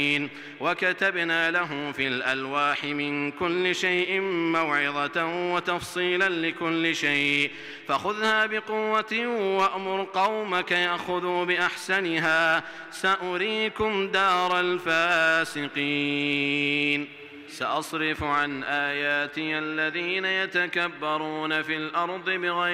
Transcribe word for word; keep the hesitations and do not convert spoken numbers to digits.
وكتبنا له في الألواح من كل شيء موعظة وتفصيلا لكل شيء فخذها بقوة وأمر قومك يأخذوا بأحسنها سأريكم دار الفاسقين. سأصرف عن آياتي الذين يتكبرون في الأرض بغير